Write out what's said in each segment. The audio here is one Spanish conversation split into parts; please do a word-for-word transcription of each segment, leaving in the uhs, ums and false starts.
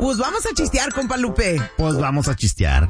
Pues vamos a chistear, compa Lupe. Pues vamos a chistear.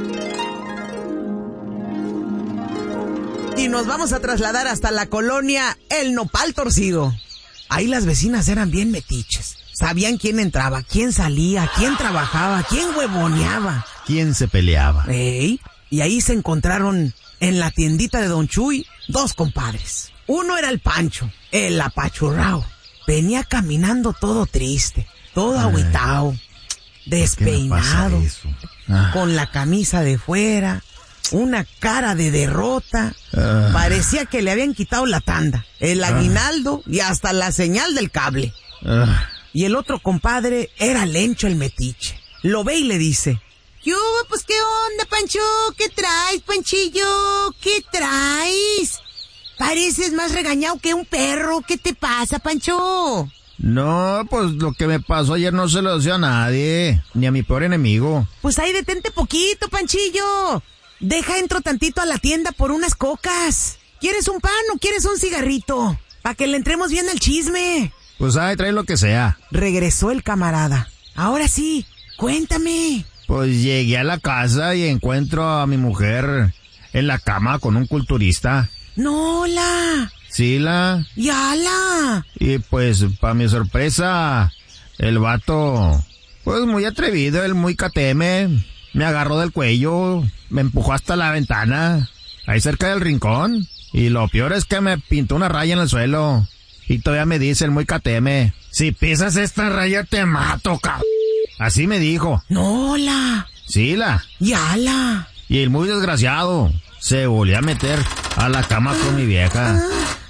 Y nos vamos a trasladar hasta la colonia El Nopal Torcido. Ahí las vecinas eran bien metiches. Sabían quién entraba, quién salía, quién trabajaba, quién huevoneaba. ¿Quién se peleaba? Ey, y ahí se encontraron en la tiendita de Don Chuy dos compadres. Uno era el Pancho, el apachurrao. Venía caminando todo triste, todo agüitao, despeinado, ¿Por qué me pasa eso? Ah. con la camisa de fuera, una cara de derrota. Ah. Parecía que le habían quitado la tanda, el aguinaldo y hasta la señal del cable. Ah. Y el otro compadre era Lencho el metiche. Lo ve y le dice: ¿qué hubo? Pues, ¿qué onda, Pancho? ¿Qué traes, Panchillo? ¿Qué traes? Pareces más regañado que un perro. ¿Qué te pasa, Pancho? No, pues lo que me pasó ayer no se lo decía a nadie, ni a mi peor enemigo. Pues ahí detente poquito, Panchillo. Deja entro tantito a la tienda por unas cocas. ¿Quieres un pan o quieres un cigarrito? Para que le entremos bien al chisme. Pues ay, trae lo que sea. Regresó el camarada. Ahora sí, cuéntame. Pues llegué a la casa y encuentro a mi mujer en la cama con un culturista. No, la. Sí, la. ¡Yala! Y pues, para mi sorpresa, el vato, pues muy atrevido, él muy cateme, me agarró del cuello, me empujó hasta la ventana, ahí cerca del rincón. Y lo peor es que me pintó una raya en el suelo. Y todavía me dice el muy cateme: si pisas esta raya te mato, cabrón. Así me dijo. No, la. Sí, la. ¡Yala! Y el muy desgraciado se volvió a meter a la cama con mi vieja.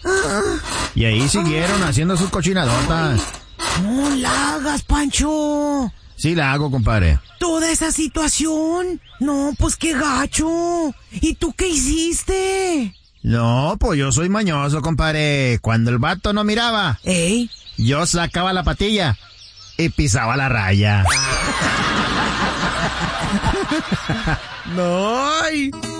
Y ahí siguieron haciendo sus cochinadotas. No la hagas, Pancho. Sí la hago, compadre. Toda esa situación. No, pues qué gacho. ¿Y tú qué hiciste? No, pues yo soy mañoso, compadre. Cuando el vato no miraba, ¿Ey? yo sacaba la patilla y pisaba la raya. ¡No!